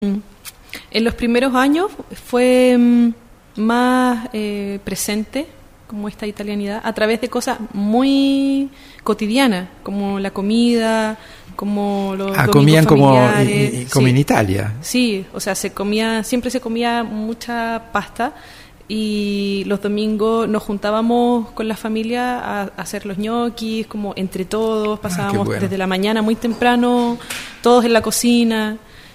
En los primeros años fue más presente como esta italianidad a través de cosas muy cotidianas, como la comida, como los comían familiares. como en Italia. Sí, o sea, siempre se comía mucha pasta y los domingos nos juntábamos con la familia a hacer los ñoquis, como entre todos, pasábamos desde la mañana muy temprano, todos en la cocina.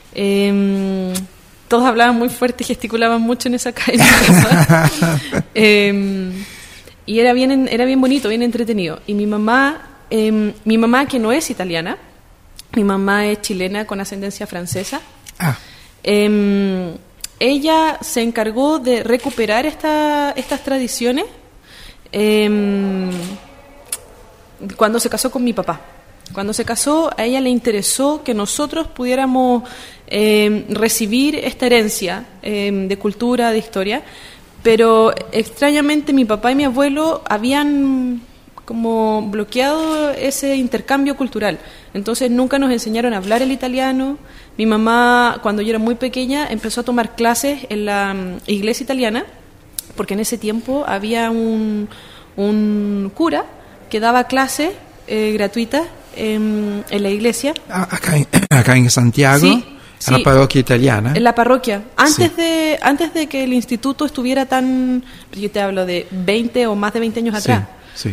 Todos hablaban muy fuerte y gesticulaban mucho en esa casa. Y era bien bonito, bien entretenido. Y mi mamá, que no es italiana, mi mamá es chilena con ascendencia francesa. Ella se encargó de recuperar estas tradiciones cuando se casó con mi papá. Cuando se casó, a ella le interesó que nosotros pudiéramos recibir esta herencia de cultura, de historia, pero extrañamente mi papá y mi abuelo habían como bloqueado ese intercambio cultural. Entonces nunca nos enseñaron a hablar el italiano. Mi mamá, cuando yo era muy pequeña, empezó a tomar clases en la iglesia italiana, porque en ese tiempo había un cura que daba clases gratuitas en la iglesia. Acá en Santiago, sí, en la parroquia italiana. En la parroquia. Antes de que el instituto estuviera tan... Yo te hablo de 20 o más de 20 años atrás. Sí.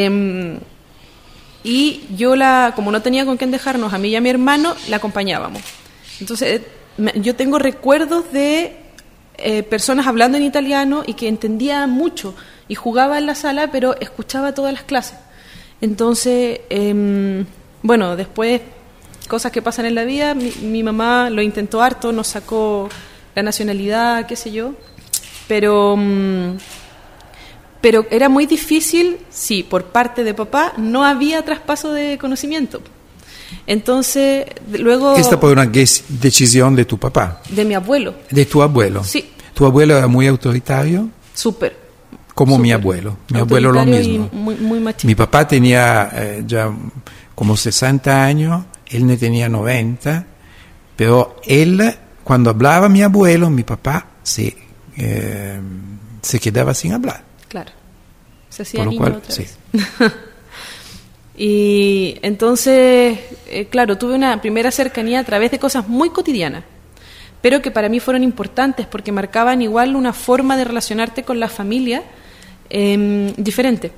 Y yo, como no tenía con quién dejarnos, a mí y a mi hermano, la acompañábamos. Entonces, yo tengo recuerdos de personas hablando en italiano y que entendía mucho. Y jugaba en la sala, pero escuchaba todas las clases. Entonces, bueno, después, cosas que pasan en la vida, mi mamá lo intentó harto, nos sacó la nacionalidad, qué sé yo, pero era muy difícil, sí, por parte de papá, no había traspaso de conocimiento. Entonces, luego... Esta fue una decisión de tu papá. De mi abuelo. De tu abuelo. Sí. ¿Tu abuelo era muy autoritario? Súper. Como mi abuelo. Mi abuelo lo mismo. Muy machista. Mi papá tenía ya como 60 años, él no tenía 90, pero él, cuando hablaba mi abuelo, mi papá se quedaba sin hablar. Claro. Se hacía niño otra vez. Y entonces, claro, tuve una primera cercanía a través de cosas muy cotidianas, pero que para mí fueron importantes porque marcaban igual una forma de relacionarte con la familia diferente.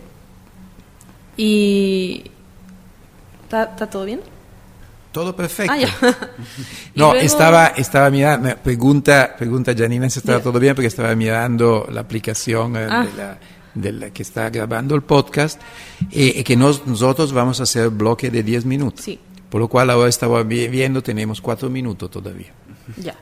Y ¿Está todo bien? Todo perfecto. Ya. No, luego... estaba mirando, pregunta Janina si estaba todo bien, porque estaba mirando la aplicación de la que está grabando el podcast, y que nosotros vamos a hacer bloque de 10 minutos. Sí. Por lo cual ahora estaba viendo, tenemos 4 minutos todavía. Ya.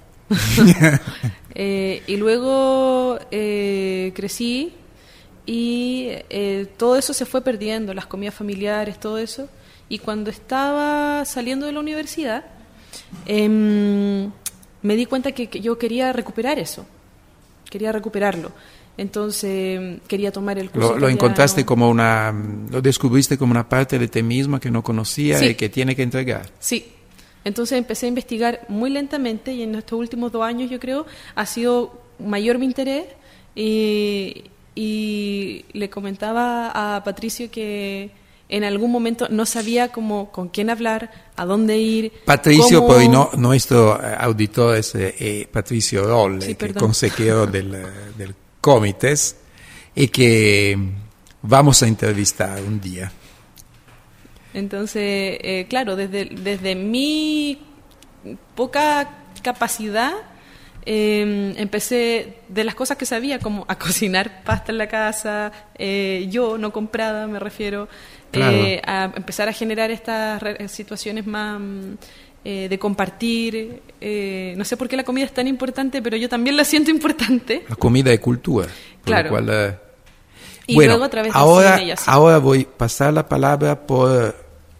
Y luego crecí y todo eso se fue perdiendo, las comidas familiares, todo eso. Y cuando estaba saliendo de la universidad, me di cuenta que yo quería recuperar eso, quería recuperarlo. Entonces quería tomar el curso. Lo encontraste lo descubriste como una parte de ti misma que no conocía, sí, y que tiene que entregar. Sí. Entonces empecé a investigar muy lentamente y en estos últimos 2 años, yo creo, ha sido mayor mi interés y le comentaba a Patricio que en algún momento no sabía con quién hablar, a dónde ir. Patricio, poi nuestro auditor es Patricio Rolle, sí, que es consejero del Comites y que vamos a entrevistar un día. Entonces, claro, desde mi poca capacidad, empecé de las cosas que sabía, como a cocinar pasta en la casa, yo no comprada, me refiero, claro, a empezar a generar estas situaciones más de compartir. No sé por qué la comida es tan importante, pero yo también la siento importante. La comida es cultura. Claro. Por lo cual, y bueno, luego a través de cine y así. Ahora voy a pasar la palabra por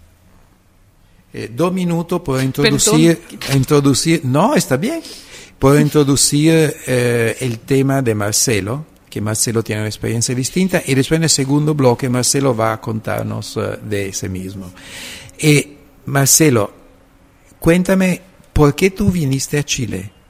2 minutos por introducir. No, está bien. Por introducir el tema de Marcelo, que Marcelo tiene una experiencia distinta, y después en el segundo bloque Marcelo va a contarnos de ese mismo. Marcelo, cuéntame ¿por qué tú viniste a Chile?